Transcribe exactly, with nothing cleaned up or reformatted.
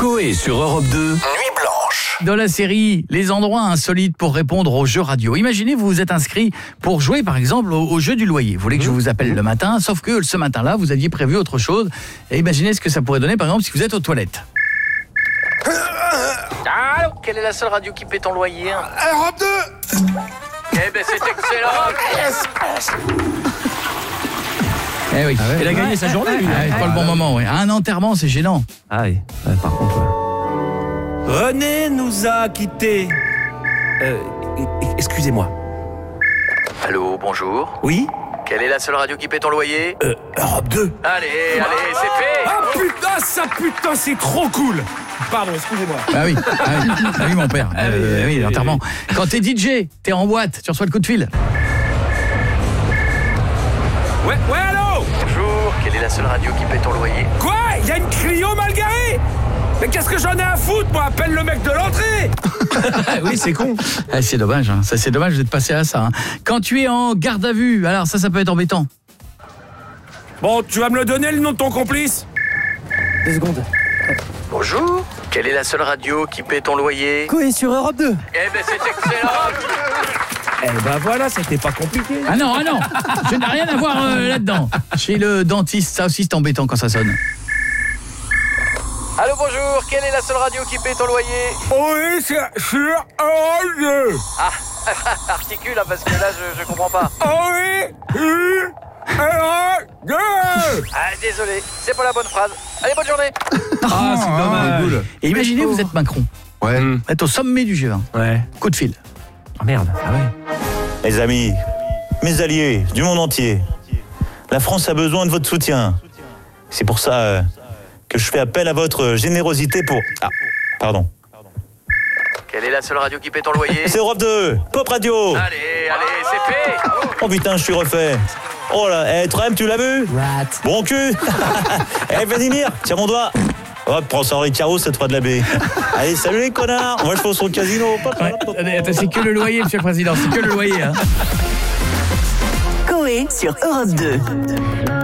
Coé sur Europe deux, Nuit Blanche. Dans la série Les endroits insolites pour répondre aux jeux radio. Imaginez, vous vous êtes inscrit pour jouer par exemple au, au jeu du loyer. Vous voulez que je vous appelle le matin, sauf que ce matin-là, vous aviez prévu autre chose. Et imaginez ce que ça pourrait donner par exemple si vous êtes aux toilettes. Allô, quelle est la seule radio qui paie ton loyer? Europe deux. Eh ben c'est excellent. Eh oui, Ah ouais. il a gagné Ouais. sa journée, lui. Ouais. Ah, pas le bon moment, ouais. Un enterrement, c'est gênant. Ah oui, ouais, par contre, ouais. René nous a quittés. Euh, excusez-moi. Allô, bonjour. Oui? Quelle est la seule radio qui paie ton loyer? Euh, Europe deux. Allez, allez, c'est fait. Ah putain, ça putain, c'est trop cool. Pardon, excusez-moi. Ah oui, ah oui, ah oui mon père. Euh, oui, l'enterrement. Quand t'es D J, t'es en boîte, tu reçois le coup de fil. Ouais, ouais, allô? Bonjour, quelle est la seule radio qui paie ton loyer? Quoi? Il y a une Clio mal garée? Mais qu'est-ce que j'en ai à foutre? Moi, appelle le mec de l'entrée. Oui, c'est con. Ah, c'est dommage, hein. Ça c'est dommage d'être passé à ça. Hein. Quand tu es en garde à vue, alors ça, ça peut être embêtant. Bon, tu vas me le donner, le nom de ton complice? Deux secondes. Bonjour, quelle est la seule radio qui paie ton loyer? Coé sur Europe deux. Eh ben c'est excellent. Eh ben voilà, c'était pas compliqué. Ah non, ah non, je n'ai rien à voir euh, là-dedans. Chez le dentiste, ça aussi c'est embêtant quand ça sonne. Allô, bonjour, quelle est la seule radio qui paie ton loyer? Oui, c'est sur Europe deux. Ah, articule, hein, parce que là je, je comprends pas. Oui, Europe deux. Ah, désolé, c'est pas la bonne phrase. Allez, bonne journée. Ah, c'est dommage. Et imaginez, vous êtes Macron, Ouais. vous êtes au sommet du G vingt. Ouais. Coup de fil. Ah merde. Ah ouais. Mes amis, mes alliés du monde entier, la France a besoin de votre soutien. C'est pour ça euh, que je fais appel à votre générosité pour... Ah, pardon. Quelle est la seule radio qui paie ton loyer? C'est Europe deux, Pop Radio. Allez, allez, c'est fait. Oh putain, je suis refait. Oh là, eh, Trem, tu l'as vu? Bon cul. Eh, Vladimir, tiens mon doigt. Hop, prends ça dans les carreaux, ça te fera de la baie. Allez, salut les connards. Moi, je vais au son casino. Pop, Ouais, pop, pop. attendez, attends, c'est que le loyer, monsieur le président, c'est que le loyer. Hein. Coé sur Europe deux.